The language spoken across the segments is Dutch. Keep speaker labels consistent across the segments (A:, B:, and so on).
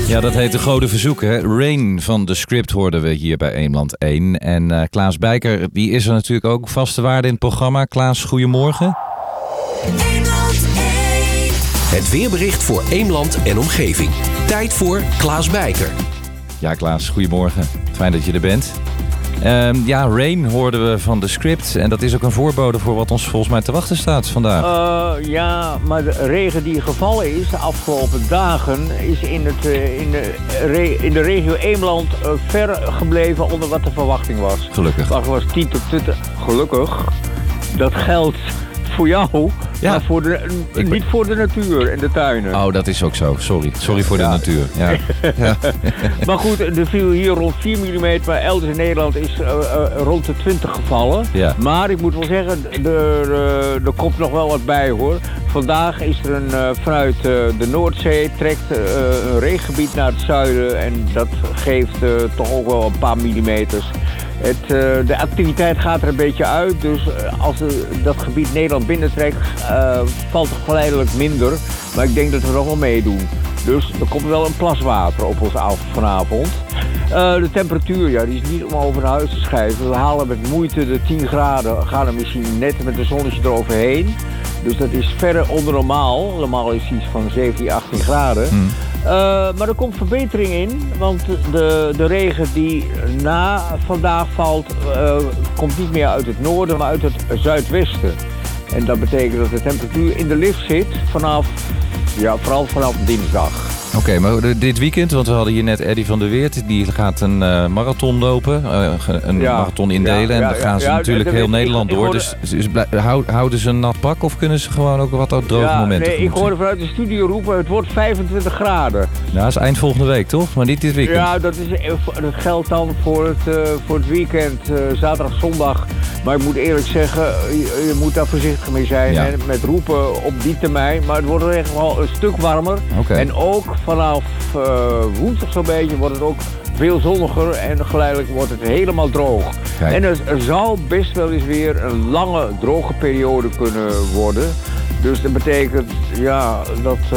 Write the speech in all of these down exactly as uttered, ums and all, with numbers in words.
A: Ja, dat heet de Goden Verzoeken. Hè? Rain van de Script hoorden we hier bij Eemland één. En uh, Klaas Bijker, die is er natuurlijk ook vaste waarde in het programma. Klaas, goedemorgen.
B: Eemland één.
C: Het weerbericht voor Eemland en omgeving. Tijd voor Klaas Bijker.
A: Ja, Klaas, goedemorgen. Fijn dat je er bent. Uh, ja, Rain hoorden we van de Script. En dat is ook een voorbode voor wat ons volgens mij te wachten staat vandaag.
D: Uh, ja, maar de regen die gevallen is de afgelopen dagen is in, het, uh, in, de, re- in de regio Eemland uh, ver gebleven onder wat de verwachting was.
A: Gelukkig.
D: Het was tien tot twintig. Gelukkig. Dat geldt voor jou,
A: Ja.
D: maar voor de,
A: Ik
D: niet voor de natuur en de tuinen.
A: Oh, dat is ook zo. Sorry. Sorry voor de
D: Ja.
A: natuur. Ja. Ja.
D: Maar goed, er viel hier rond vier millimeter, maar elders in Nederland is uh, uh, rond de twintig gevallen.
A: Ja.
D: Maar ik moet wel zeggen, er, uh, er komt nog wel wat bij hoor. Vandaag is er een, uh, vanuit uh, de Noordzee trekt uh, een regengebied naar het zuiden en dat geeft uh, toch ook wel een paar millimeters. Het, uh, de activiteit gaat er een beetje uit, dus uh, als uh, dat gebied Nederland binnentrekt, uh, valt het geleidelijk minder. Maar ik denk dat we nog wel meedoen. Dus er komt wel een plas water op ons af vanavond. Uh, de temperatuur, ja, die is niet om over naar huis te schrijven. We halen met moeite de tien graden, gaan er misschien net met een zonnetje eroverheen. Dus dat is verre onder normaal. Normaal is iets van zeventien, achttien graden.
A: Hmm.
D: Uh, maar er komt verbetering in, want de, de regen die na vandaag valt, uh, komt niet meer uit het noorden, maar uit het zuidwesten. En dat betekent dat de temperatuur in de lift zit vanaf, ja, vooral vanaf dinsdag.
A: Oké, okay, maar dit weekend, want we hadden hier net Eddy van der Weert, die gaat een uh, marathon lopen, uh, een
D: Ja,
A: marathon indelen
D: ja,
A: en
D: ja,
A: dan gaan ze
D: ja,
A: natuurlijk
D: dat
A: heel
D: weet ik.
A: Nederland
D: Ik
A: door.
D: hoorde-
A: Dus, dus blij- hou- houden ze een nat pak of kunnen ze gewoon ook wat droge
D: Ja,
A: momenten
D: nee, ik
A: tegemoet
D: hoorde vanuit de studio roepen, het wordt vijfentwintig graden.
A: zien? Ja, dat is eind volgende week, toch? Maar niet dit weekend.
D: Ja, dat, is, dat geldt dan voor het, uh, voor het weekend, uh, zaterdag, zondag. Maar ik moet eerlijk zeggen, je, je moet daar voorzichtig mee zijn
A: Ja.
D: hè, met roepen op die termijn. Maar het wordt echt wel een stuk warmer.
A: Oké.
D: En ook vanaf uh, woensdag zo'n beetje wordt het ook veel zonniger en geleidelijk wordt het helemaal droog.
A: Kijk.
D: En er, er zou best wel eens weer een lange droge periode kunnen worden. Dus dat betekent ja, dat uh,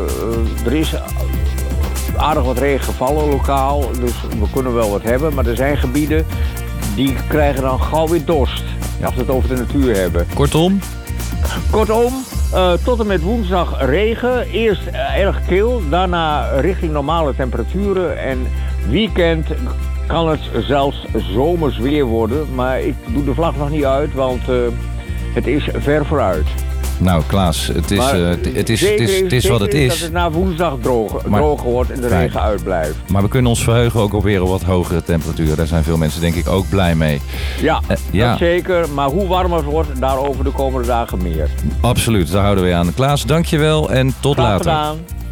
D: er is aardig wat regen gevallen lokaal. Dus we kunnen wel wat hebben. Maar er zijn gebieden die krijgen dan gauw weer dorst. Als we het over de natuur hebben.
A: Kortom,
D: Kortom, uh, tot en met woensdag regen. Eerst uh, erg kil, daarna richting normale temperaturen. En weekend kan het zelfs zomers weer worden. Maar ik doe de vlag nog niet uit, want uh, het is ver vooruit.
A: nou Klaas, het is,
D: Maar
A: uh, het is, het is,
D: zeker
A: het is, het is
D: zeker
A: wat het
D: dat
A: is.
D: het na woensdag droog,
A: Maar-
D: droger wordt en de
A: Fijn.
D: regen uitblijft.
A: Maar we kunnen ons verheugen ook op weer een wat hogere temperaturen. Daar zijn veel mensen denk ik ook blij mee.
D: Ja,
A: Uh, ja.
D: dat zeker. Maar hoe warmer het wordt, daarover de komende dagen meer.
A: Absoluut, daar houden we aan. Klaas, dankjewel en tot
D: Graag
A: later.
D: gedaan.